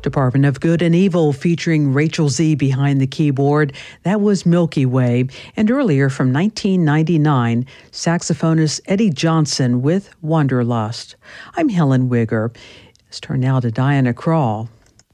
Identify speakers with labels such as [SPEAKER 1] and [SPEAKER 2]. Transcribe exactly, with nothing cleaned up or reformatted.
[SPEAKER 1] Department of Good and Evil featuring Rachel Z behind the keyboard. That was Milky Way. And earlier from nineteen ninety-nine, saxophonist Eddie Johnson with Wanderlust. I'm Helen Wigger. Let's turn now to Diana Krall.